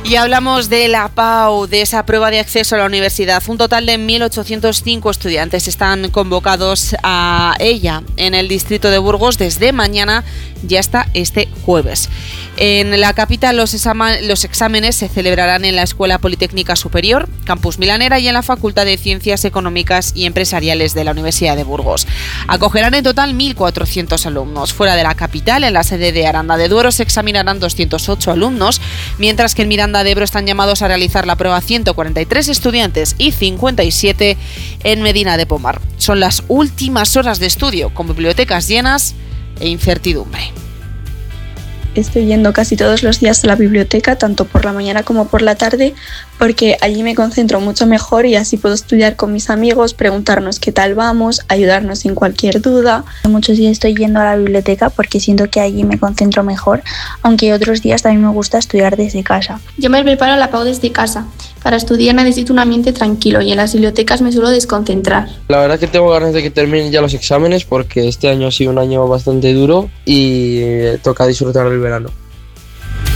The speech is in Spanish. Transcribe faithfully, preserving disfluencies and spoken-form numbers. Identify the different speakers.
Speaker 1: Y hablamos de la P A U, de esa prueba de acceso a la universidad. Un total de mil ochocientos cinco estudiantes están convocados a ella en el distrito de Burgos desde mañana y hasta este jueves. En la capital los, exama- los exámenes se celebrarán en la Escuela Politécnica Superior, Campus Milanera, y en la Facultad de Ciencias Económicas y Empresariales de la Universidad de Burgos. Acogerán en total mil cuatrocientos alumnos. Fuera de la capital, en la sede de Aranda de Duero, se examinarán doscientos ocho alumnos, mientras que en Miranda de Ebro están llamados a realizar la prueba ciento cuarenta y tres estudiantes y cincuenta y siete en Medina de Pomar. Son las últimas horas de estudio, con bibliotecas llenas e incertidumbre.
Speaker 2: Estoy yendo casi todos los días a la biblioteca, tanto por la mañana como por la tarde, porque allí me concentro mucho mejor y así puedo estudiar con mis amigos, preguntarnos qué tal vamos, ayudarnos en cualquier duda.
Speaker 3: Muchos días estoy yendo a la biblioteca porque siento que allí me concentro mejor, aunque otros días también me gusta estudiar desde casa.
Speaker 4: Yo me preparo la P A U desde casa. Para estudiar necesito un ambiente tranquilo y en las bibliotecas me suelo desconcentrar.
Speaker 5: La verdad es que tengo ganas de que terminen ya los exámenes porque este año ha sido un año bastante duro y toca disfrutar del verano.